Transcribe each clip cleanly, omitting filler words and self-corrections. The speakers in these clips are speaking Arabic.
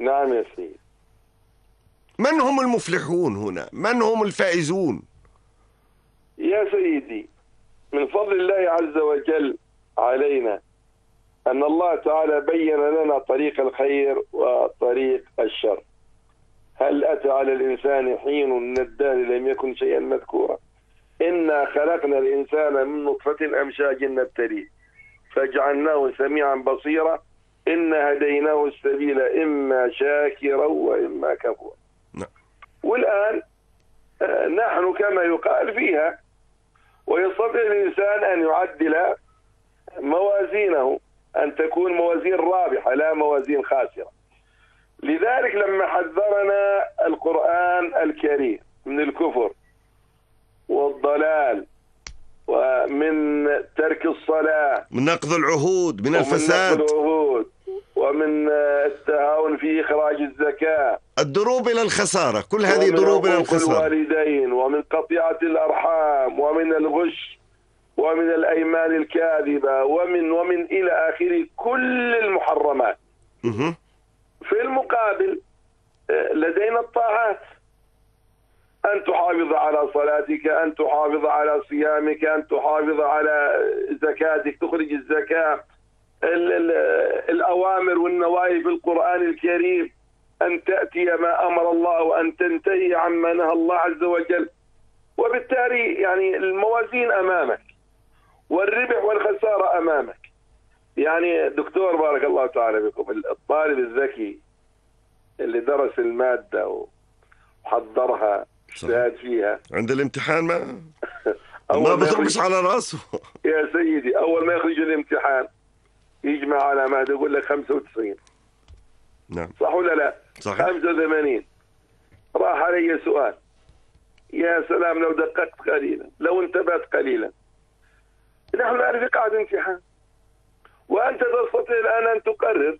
نعم يا سيدي. من هم المفلحون هنا؟ من هم الفائزون؟ يا سيدي، من فضل الله عز وجل علينا أن الله تعالى بين لنا طريق الخير وطريق الشر. هل أتى على الإنسان حين من الدهر لم يكن شيئا مذكورا؟ إنا خلقنا الإنسان من نطفة أمشاج نبتليه فجعلناه سميعا بصيرا إنا هديناه السبيل إما شاكرا وإما كفورا. والآن نحن كما يقال فيها، ويستطيع الإنسان أن يعدل موازينه أن تكون موازين رابحة لا موازين خاسرة. لذلك لما حذرنا القرآن الكريم من الكفر والضلال ومن ترك الصلاة، من نقض العهود، من الفساد، ومن التهاون في إخراج الزكاة، الدروب إلى الخسارة، كل هذه دروب إلى الخسارة، الوالدين، ومن قطيعة الأرحام، ومن الغش، ومن الأيمان الكاذبة، ومن إلى آخره كل المحرمات. في المقابل لدينا الطاعات، أن تحافظ على صلاتك، أن تحافظ على صيامك، أن تحافظ على زكاتك، تخرج الزكاة، الأوامر والنواهي في القرآن الكريم، أن تأتي ما أمر الله وأن تنتهي عما نهى الله عز وجل. وبالتالي يعني الموازين أمامك والربح والخسارة أمامك. يعني دكتور بارك الله تعالى بكم، الطالب الذكي اللي درس المادة وحضرها اجتهد فيها عند الامتحان ما بضربش على راسه يا سيدي. أول ما يخرج الامتحان يجمع علامات يقول لك 95. نعم صح ولا لا؟ صحيح. 85. راح علي سؤال، يا سلام لو دققت قليلا، لو انتبهت قليلا. نحن نعرف قاعدة امتحان، وأنت تستطيع الآن أن تقرر،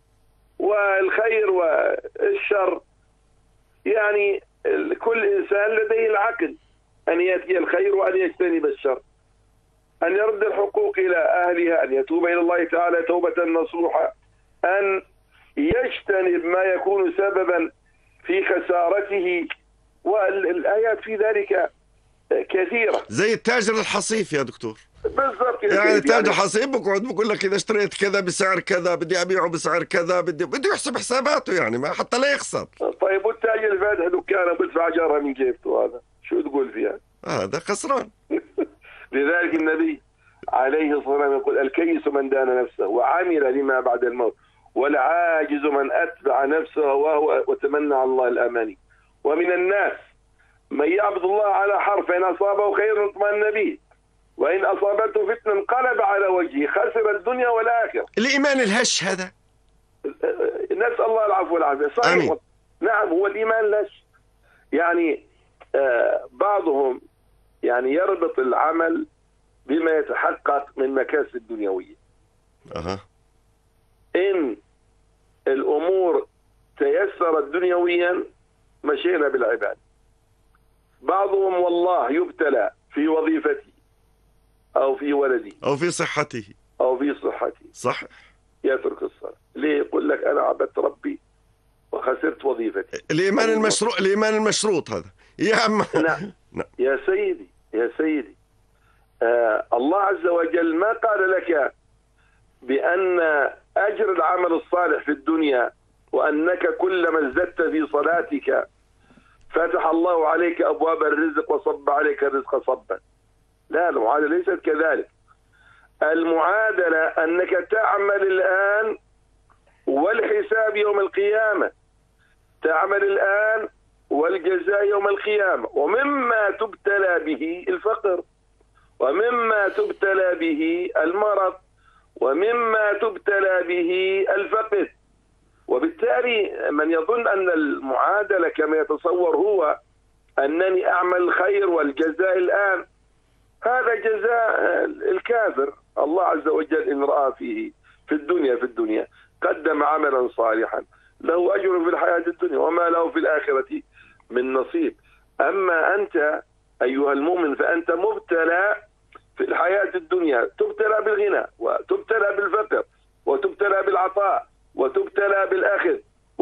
والخير والشر يعني كل إنسان لديه العقل أن يأتي الخير وأن يجتنب الشر، أن يرد الحقوق إلى أهلها، أن يتوب إلى الله تعالى توبة نصوحة، أن يجتنب ما يكون سببا في خسارته. والآيات في ذلك كثيرة. زي التاجر الحصيف يا دكتور. بالضبط. يعني التاجر الحصيف بقول لك إذا اشتريت كذا بسعر كذا بدي أبيعه بسعر كذا، بده يحسب حساباته يعني ما حتى لا يخسر. طيب والتاجر الفاتح دكانه بدفع جارها من جيبته، هذا شو تقول فيها؟ هذا خسران. لذلك النبي عليه الصلاة والسلام يقول الكيس من دان نفسه وعمل لما بعد الموت، والعاجز من أتبع نفسه وهو وتمنى على الله الأماني. ومن الناس من يعبد الله على حرف، فإن أصابه خير اطمأن به، وإن أصابته فتنة انقلب على وجهه خسر الدنيا والآخرة. الإيمان الهش هذا، نسأل الله العفو والعافية. صحيح. آمين. نعم هو الإيمان الهش. يعني بعضهم يعني يربط العمل بما يتحقق من مكاسب دنيوية. إن الأمور تيسرت دنيويا مشينا بالعباد. بعضهم والله يبتلى في وظيفته أو في ولده أو في صحته صح، يترك الصلاة. ليه؟ يقول لك أنا عبدت ربي وخسرت وظيفتي. الإيمان المشروط هذا يا عم. نعم. يا سيدي الله عز وجل ما قال لك بأن أجر العمل الصالح في الدنيا وأنك كلما ازددت في صلاتك فتح الله عليك أبواب الرزق وصب عليك الرزق صبا. لا، المعادلة ليست كذلك. المعادلة أنك تعمل الآن والحساب يوم القيامة، تعمل الآن والجزاء يوم القيامة. ومما تبتلى به الفقر، ومما تبتلى به المرض، ومما تبتلى به الفقر. وبالتالي من يظن أن المعادلة كما يتصور هو أنني أعمل الخير والجزاء الآن، هذا جزاء الكافر. الله عز وجل إن رأى فيه في الدنيا قدم عملا صالحا له أجر في الحياة الدنيا وما له في الآخرة من نصيب. أما أنت أيها المؤمن فأنت مبتلى في الحياة الدنيا، تبتلى بالغنى وتبتلى بالفقر وتبتلى بالعطاء وتبتلى بالأخذ